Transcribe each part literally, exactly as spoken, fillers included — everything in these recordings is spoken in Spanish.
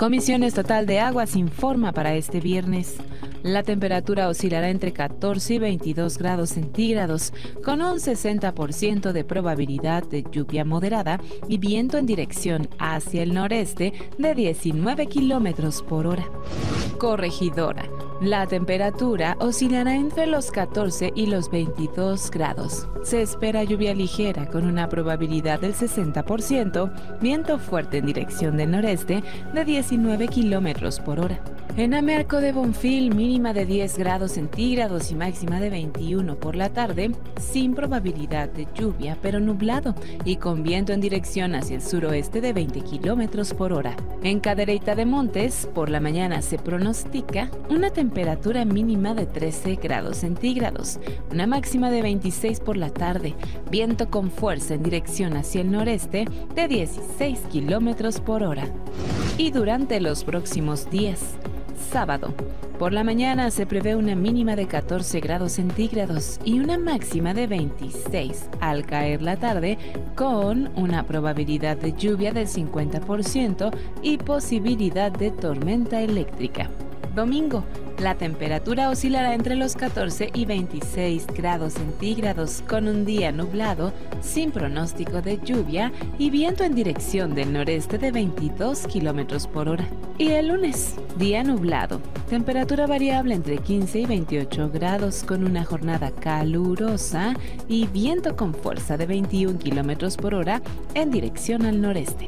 Comisión Estatal de Aguas informa para este viernes. La temperatura oscilará entre catorce y veintidós grados centígrados, con un sesenta por ciento de probabilidad de lluvia moderada y viento en dirección hacia el noreste de diecinueve kilómetros por hora. Corregidora. La temperatura oscilará entre los catorce y los veintidós grados. Se espera lluvia ligera con una probabilidad del sesenta por ciento, viento fuerte en dirección del noreste de diecinueve kilómetros por hora. En Amerco de Bonfil, mínima de diez grados centígrados y máxima de veintiuno por la tarde, sin probabilidad de lluvia, pero nublado y con viento en dirección hacia el suroeste de veinte kilómetros por hora. En Cadereyta de Montes, por la mañana se pronostica una temperatura mínima de trece grados centígrados, una máxima de veintiséis por la tarde, viento con fuerza en dirección hacia el noreste de dieciséis kilómetros por hora. Y durante los próximos días, sábado, por la mañana se prevé una mínima de catorce grados centígrados y una máxima de veintiséis al caer la tarde, con una probabilidad de lluvia del cincuenta por ciento y posibilidad de tormenta eléctrica. Domingo, la temperatura oscilará entre los catorce y veintiséis grados centígrados, con un día nublado, sin pronóstico de lluvia y viento en dirección del noreste de veintidós kilómetros por hora. Y el lunes, día nublado, temperatura variable entre quince y veintiocho grados, con una jornada calurosa y viento con fuerza de veintiún kilómetros por hora en dirección al noreste.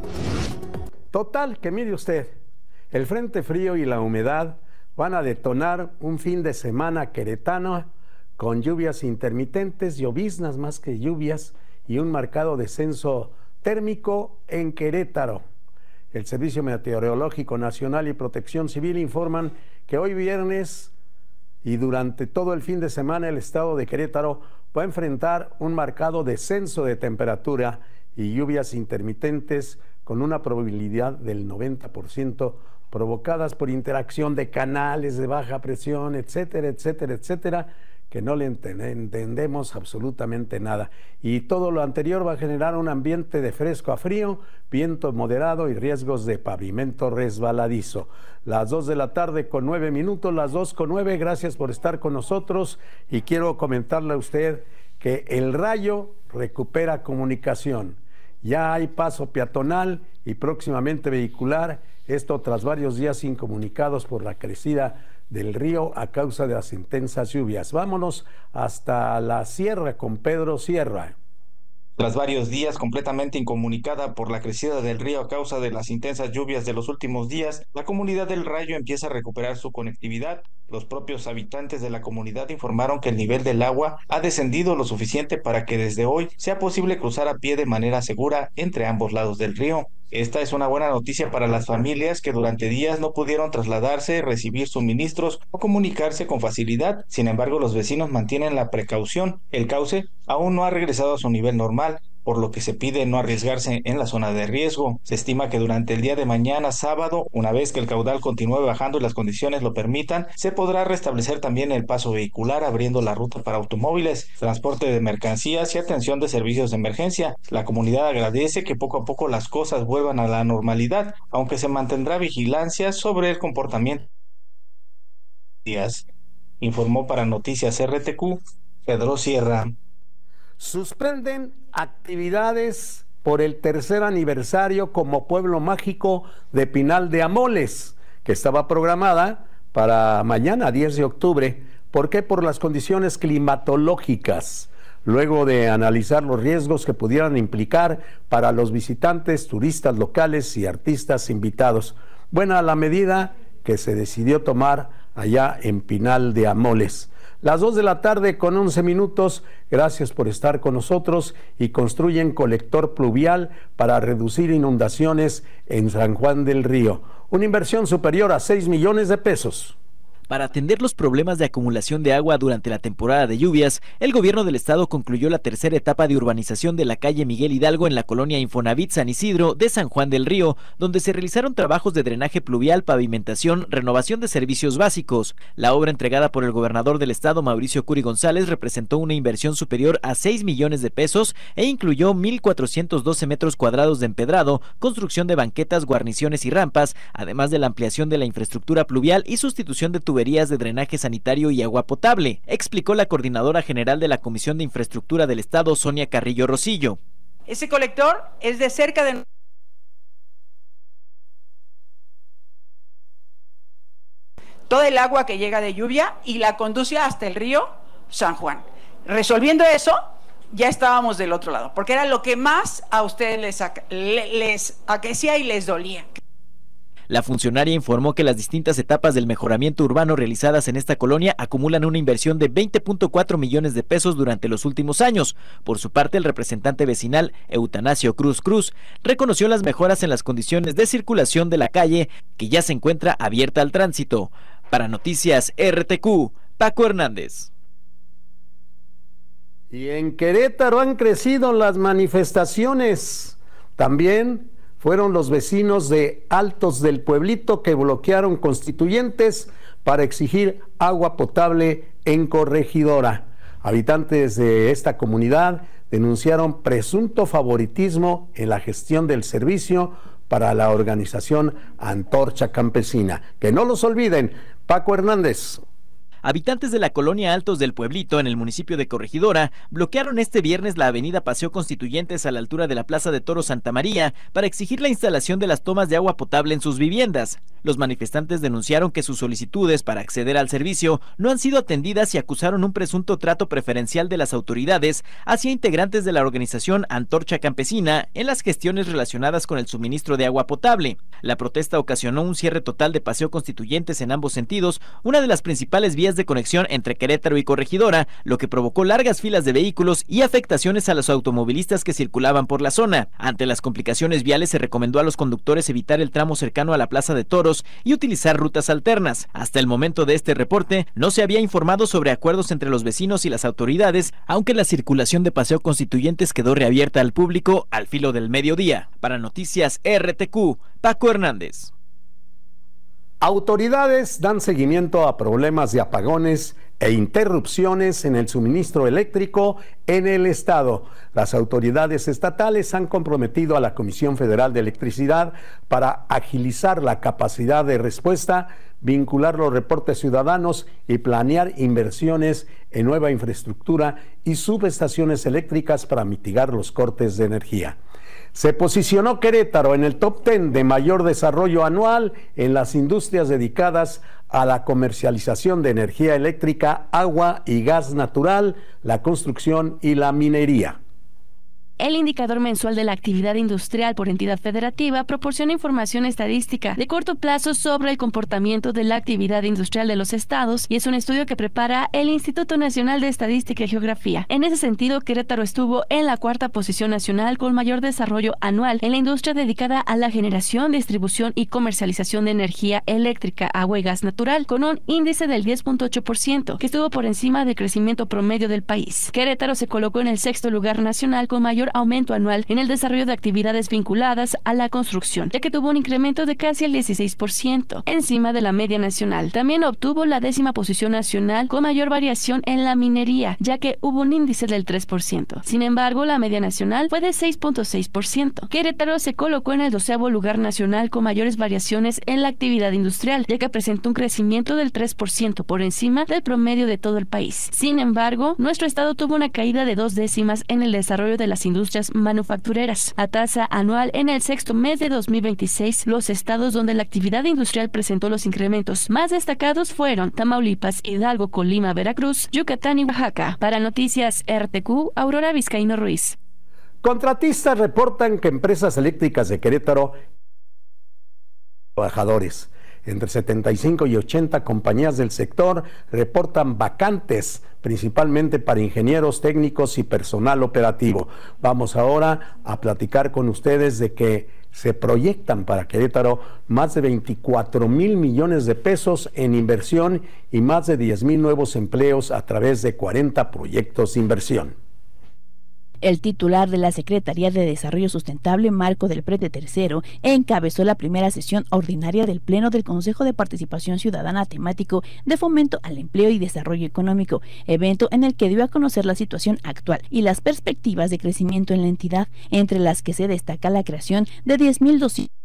Total, que mire usted, el frente frío y la humedad van a detonar un fin de semana queretano con lluvias intermitentes, lloviznas más que lluvias y un marcado descenso térmico en Querétaro. El Servicio Meteorológico Nacional y Protección Civil informan que hoy viernes y durante todo el fin de semana el estado de Querétaro va a enfrentar un marcado descenso de temperatura y lluvias intermitentes con una probabilidad del noventa por ciento, provocadas por interacción de canales de baja presión, etcétera, etcétera, etcétera, que no le entendemos absolutamente nada. Y todo lo anterior va a generar un ambiente de fresco a frío, viento moderado y riesgos de pavimento resbaladizo. Las dos de la tarde con nueve minutos, las dos con nueve, gracias por estar con nosotros y quiero comentarle a usted que el Rayo recupera comunicación. Ya hay paso peatonal y próximamente vehicular, esto tras varios días incomunicados por la crecida del río a causa de las intensas lluvias. Vámonos hasta la sierra con Pedro Sierra. Tras varios días completamente incomunicada por la crecida del río a causa de las intensas lluvias de los últimos días, la comunidad del Rayo empieza a recuperar su conectividad. Los propios habitantes de la comunidad informaron que el nivel del agua ha descendido lo suficiente para que desde hoy sea posible cruzar a pie de manera segura entre ambos lados del río. Esta es una buena noticia para las familias que durante días no pudieron trasladarse, recibir suministros o comunicarse con facilidad. Sin embargo, los vecinos mantienen la precaución. El cauce aún no ha regresado a su nivel normal, por lo que se pide no arriesgarse en la zona de riesgo. Se estima que durante el día de mañana, sábado, una vez que el caudal continúe bajando y las condiciones lo permitan, se podrá restablecer también el paso vehicular, abriendo la ruta para automóviles, transporte de mercancías y atención de servicios de emergencia. La comunidad agradece que poco a poco las cosas vuelvan a la normalidad, aunque se mantendrá vigilancia sobre el comportamiento. Informó para Noticias R T Q, Pedro Sierra. Suspenden actividades por el tercer aniversario como pueblo mágico de Pinal de Amoles, que estaba programada para mañana, diez de octubre. ¿Por qué? Por las condiciones climatológicas. Luego de analizar los riesgos que pudieran implicar para los visitantes, turistas locales y artistas invitados. Buena la medida que se decidió tomar allá en Pinal de Amoles. Las dos de la tarde con once minutos, gracias por estar con nosotros y construyen colector pluvial para reducir inundaciones en San Juan del Río. Una inversión superior a seis millones de pesos. Para atender los problemas de acumulación de agua durante la temporada de lluvias, el gobierno del estado concluyó la tercera etapa de urbanización de la calle Miguel Hidalgo en la colonia Infonavit San Isidro de San Juan del Río, donde se realizaron trabajos de drenaje pluvial, pavimentación, renovación de servicios básicos. La obra entregada por el gobernador del estado, Mauricio Curi González, representó una inversión superior a seis millones de pesos e incluyó mil cuatrocientos doce metros cuadrados de empedrado, construcción de banquetas, guarniciones y rampas, además de la ampliación de la infraestructura pluvial y sustitución de tuberías de drenaje sanitario y agua potable, explicó la coordinadora general de la Comisión de Infraestructura del Estado, Sonia Carrillo Rosillo. Ese colector es de cerca de todo el agua que llega de lluvia y la conduce hasta el río San Juan. Resolviendo eso, ya estábamos del otro lado, porque era lo que más a ustedes les, les aquecía y les dolía. La funcionaria informó que las distintas etapas del mejoramiento urbano realizadas en esta colonia acumulan una inversión de veinte punto cuatro millones de pesos durante los últimos años. Por su parte, el representante vecinal, Eutanasio Cruz Cruz, reconoció las mejoras en las condiciones de circulación de la calle, que ya se encuentra abierta al tránsito. Para Noticias R T Q, Paco Hernández. Y en Querétaro han crecido las manifestaciones. También fueron los vecinos de Altos del Pueblito que bloquearon Constituyentes para exigir agua potable en Corregidora. Habitantes de esta comunidad denunciaron presunto favoritismo en la gestión del servicio para la organización Antorcha Campesina. Que no los olviden. Paco Hernández. Habitantes de la colonia Altos del Pueblito, en el municipio de Corregidora, bloquearon este viernes la avenida Paseo Constituyentes a la altura de la Plaza de Toros Santa María para exigir la instalación de las tomas de agua potable en sus viviendas. Los manifestantes denunciaron que sus solicitudes para acceder al servicio no han sido atendidas y acusaron un presunto trato preferencial de las autoridades hacia integrantes de la organización Antorcha Campesina en las gestiones relacionadas con el suministro de agua potable. La protesta ocasionó un cierre total de Paseo Constituyentes en ambos sentidos, una de las principales vías de conexión entre Querétaro y Corregidora, lo que provocó largas filas de vehículos y afectaciones a los automovilistas que circulaban por la zona. Ante las complicaciones viales, se recomendó a los conductores evitar el tramo cercano a la Plaza de Toros y utilizar rutas alternas. Hasta el momento de este reporte, no se había informado sobre acuerdos entre los vecinos y las autoridades, aunque la circulación de Paseo Constituyentes quedó reabierta al público al filo del mediodía. Para Noticias R T Q, Paco Hernández. Autoridades dan seguimiento a problemas de apagones e interrupciones en el suministro eléctrico en el estado. Las autoridades estatales han comprometido a la Comisión Federal de Electricidad para agilizar la capacidad de respuesta, vincular los reportes ciudadanos y planear inversiones en nueva infraestructura y subestaciones eléctricas para mitigar los cortes de energía. Se posicionó Querétaro en el top diez de mayor desarrollo anual en las industrias dedicadas a la comercialización de energía eléctrica, agua y gas natural, la construcción y la minería. El indicador mensual de la actividad industrial por entidad federativa proporciona información estadística de corto plazo sobre el comportamiento de la actividad industrial de los estados y es un estudio que prepara el Instituto Nacional de Estadística y Geografía. En ese sentido, Querétaro estuvo en la cuarta posición nacional con mayor desarrollo anual en la industria dedicada a la generación, distribución y comercialización de energía eléctrica, agua y gas natural, con un índice del diez punto ocho por ciento, que estuvo por encima del crecimiento promedio del país. Querétaro se colocó en el sexto lugar nacional con mayor aumento anual en el desarrollo de actividades vinculadas a la construcción, ya que tuvo un incremento de casi el dieciséis por ciento, encima de la media nacional. También obtuvo la décima posición nacional con mayor variación en la minería, ya que hubo un índice del tres por ciento. Sin embargo, la media nacional fue de seis punto seis por ciento. Querétaro se colocó en el doceavo lugar nacional con mayores variaciones en la actividad industrial, ya que presentó un crecimiento del tres por ciento por encima del promedio de todo el país. Sin embargo, nuestro estado tuvo una caída de dos décimas en el desarrollo de las industrias industrias manufactureras. A tasa anual, en el sexto mes de dos mil veintiséis, los estados donde la actividad industrial presentó los incrementos más destacados fueron Tamaulipas, Hidalgo, Colima, Veracruz, Yucatán y Oaxaca. Para Noticias R T Q, Aurora Vizcaíno Ruiz. Contratistas reportan que empresas eléctricas de Querétaro trabajadores. Entre setenta y cinco y ochenta compañías del sector reportan vacantes, principalmente para ingenieros técnicos y personal operativo. Vamos ahora a platicar con ustedes de que Se proyectan para Querétaro más de veinticuatro mil millones de pesos en inversión y más de diez mil nuevos empleos a través de cuarenta proyectos de inversión. El titular de la Secretaría de Desarrollo Sustentable, Marco del Prete tercero, encabezó la primera sesión ordinaria del Pleno del Consejo de Participación Ciudadana temático de Fomento al Empleo y Desarrollo Económico, evento en el que dio a conocer la situación actual y las perspectivas de crecimiento en la entidad, entre las que se destaca la creación de diez mil doscientos